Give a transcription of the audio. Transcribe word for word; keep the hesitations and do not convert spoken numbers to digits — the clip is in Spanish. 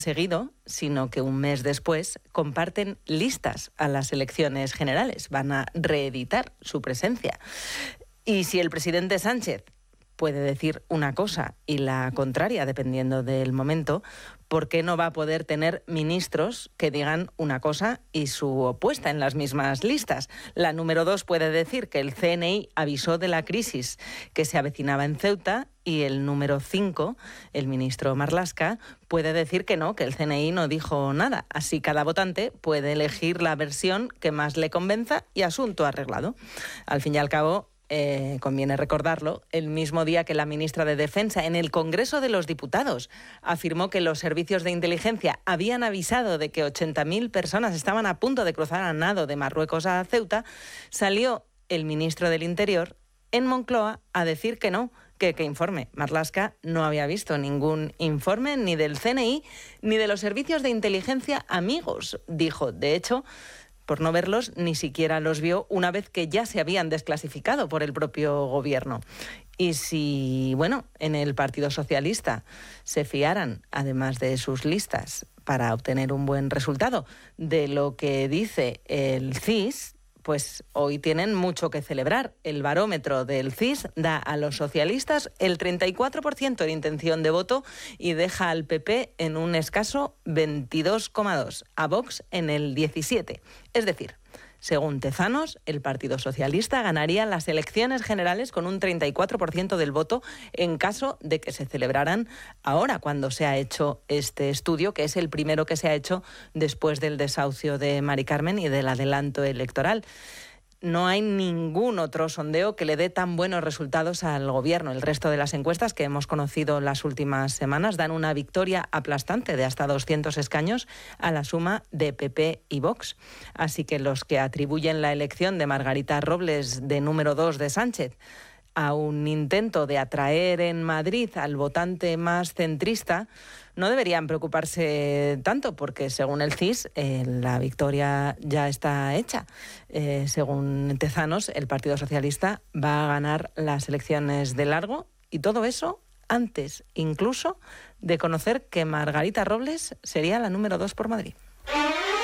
seguido, sino que un mes después comparten listas a las elecciones generales. Van a reeditar su presencia. Y si el presidente Sánchez puede decir una cosa y la contraria, dependiendo del momento, ¿por qué no va a poder tener ministros que digan una cosa y su opuesta en las mismas listas? La número dos puede decir que el C N I avisó de la crisis que se avecinaba en Ceuta, y el número cinco, el ministro Marlaska, puede decir que no, que el C N I no dijo nada. Así cada votante puede elegir la versión que más le convenza y asunto arreglado. Al fin y al cabo, Eh, conviene recordarlo, el mismo día que la ministra de Defensa en el Congreso de los Diputados afirmó que los servicios de inteligencia habían avisado de que ochenta mil personas estaban a punto de cruzar a nado de Marruecos a Ceuta, salió el ministro del Interior en Moncloa a decir que no, que, que informe. Marlaska no había visto ningún informe ni del C N I ni de los servicios de inteligencia amigos, dijo. De hecho, por no verlos, ni siquiera los vio una vez que ya se habían desclasificado por el propio gobierno. Y si, bueno, en el Partido Socialista se fiaran, además de sus listas, para obtener un buen resultado, de lo que dice el C I S, pues hoy tienen mucho que celebrar. El barómetro del C I S da a los socialistas el treinta y cuatro por ciento de intención de voto y deja al P P en un escaso veintidós coma dos, a Vox en el diecisiete. Es decir, según Tezanos, el Partido Socialista ganaría las elecciones generales con un treinta y cuatro por ciento del voto en caso de que se celebraran ahora, cuando se ha hecho este estudio, que es el primero que se ha hecho después del desahucio de Mari Carmen y del adelanto electoral. No hay ningún otro sondeo que le dé tan buenos resultados al gobierno. El resto de las encuestas que hemos conocido las últimas semanas dan una victoria aplastante de hasta doscientos escaños a la suma de P P y Vox. Así que los que atribuyen la elección de Margarita Robles de número dos de Sánchez a un intento de atraer en Madrid al votante más centrista, no deberían preocuparse tanto, porque según el C I S, eh, la victoria ya está hecha. Eh, según Tezanos, el Partido Socialista va a ganar las elecciones de largo, y todo eso antes incluso de conocer que Margarita Robles sería la número dos por Madrid.